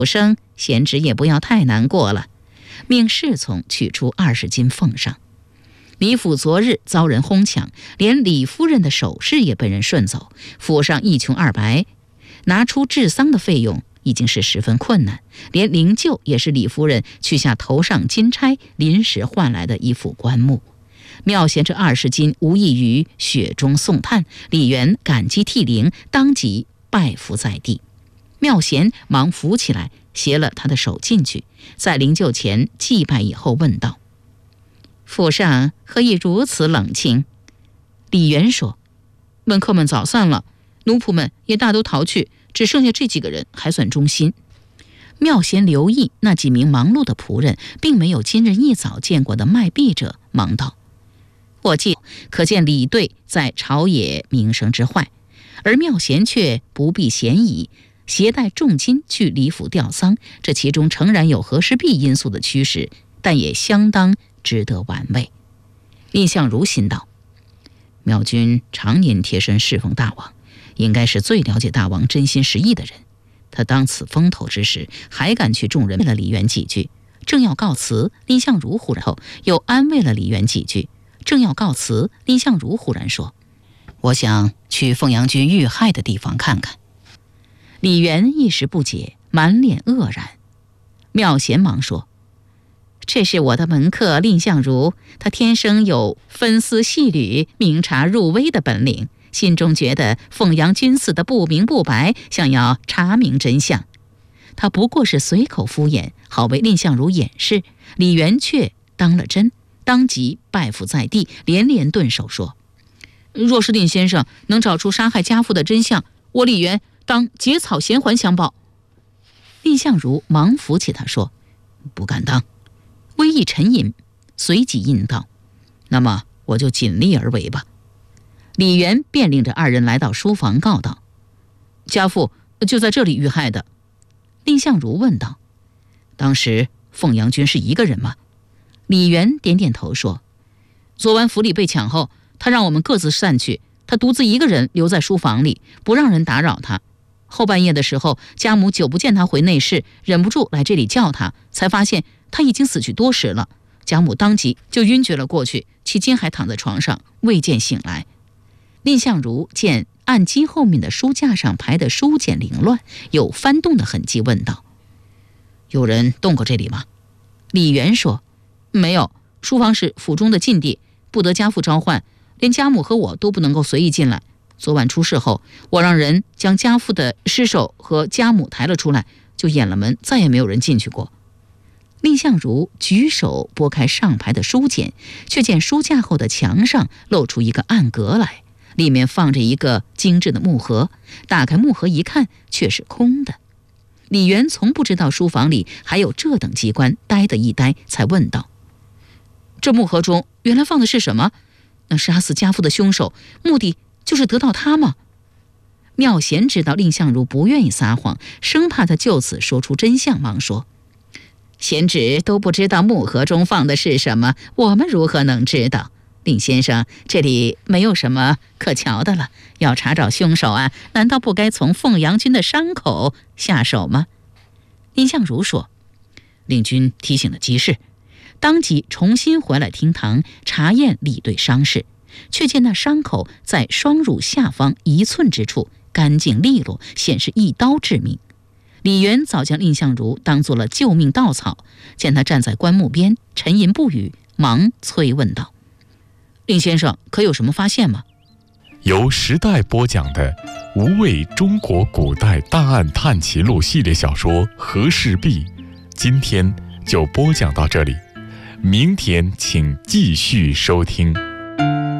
不生，贤侄也不要太难过了。命侍从取出20斤奉上。李府昨日遭人哄抢，连李夫人的首饰也被人顺走，府上一穷二白，拿出治丧的费用已经是十分困难，连灵柩也是李夫人取下头上金钗临时换来的一副棺木。妙贤这20斤无异于雪中送炭，李渊感激涕零，当即拜伏在地。妙贤忙扶起来，携了他的手进去，在灵柩前祭拜以后问道：府上何以如此冷清？李渊说：门客们早散了，奴仆们也大都逃去，只剩下这几个人还算忠心。妙贤留意那几名忙碌的仆人，并没有今日一早见过的卖币者，忙道：我记可见李队在朝野名声之坏，而妙贤却不避嫌疑，携带重金去李府吊丧，这其中诚然有和氏璧因素的驱使，但也相当值得玩味。蔺相如心道：妙君常年贴身侍奉大王，应该是最了解大王真心实意的人。他当此风头之时，还敢去众人为了李渊几句，正要告辞，蔺相如忽然后又安慰了李渊几句，正要告辞，蔺相如忽然说：我想去凤阳君遇害的地方看看。李渊一时不解，满脸愕然。妙贤忙说：这是我的门客蔺相如，他天生有分丝细缕、明察入微的本领，心中觉得凤阳君死的不明不白，想要查明真相。他不过是随口敷衍，好为蔺相如掩饰。李渊却当了真，当即拜伏在地，连连顿首说：若是蔺先生能找出杀害家父的真相，我李渊当结草衔环相报。蔺相如忙扶起他说：不敢当。微一沉吟，随即应道：那么我就尽力而为吧。李渊便领着二人来到书房，告道：家父就在这里遇害的。蔺相如问道：当时凤阳君是一个人吗？李渊点点头说：昨晚府里被抢后，他让我们各自散去，他独自一个人留在书房里，不让人打扰他。后半夜的时候，家母久不见他回内室，忍不住来这里叫他，才发现他已经死去多时了。家母当即就晕厥了过去，迄今还躺在床上，未见醒来。蔺相如见案几后面的书架上排的书简凌乱，有翻动的痕迹，问道：有人动过这里吗？李渊说：没有，书房是府中的禁地，不得家父召唤，连家母和我都不能够随意进来。昨晚出事后，我让人将家父的尸首和家母抬了出来，就掩了门，再也没有人进去过。蔺相如举手拨开上排的书简，却见书架后的墙上露出一个暗格来，里面放着一个精致的木盒，打开木盒一看，却是空的。李渊从不知道书房里还有这等机关，呆得一呆，才问道：这木盒中原来放的是什么？那杀死家父的凶手目的就是得到他吗？妙贤知道蔺相如不愿意撒谎，生怕他就此说出真相，忙说：贤侄都不知道木盒中放的是什么，我们如何能知道？蔺先生，这里没有什么可瞧的了，要查找凶手啊，难道不该从凤阳君的伤口下手吗？蔺相如说：令君提醒的极是。当即重新回来厅堂查验李队伤势，却见那伤口在双乳下方1寸之处，干净利落，显示一刀致命。李渊早将蔺相如当作了救命稻草，见他站在棺木边沉吟不语，忙催问道：蔺先生可有什么发现吗？ 由时代播讲的无畏中国古代大案探奇录系列小说《和氏璧》，今天就播讲到这里，明天请继续收听。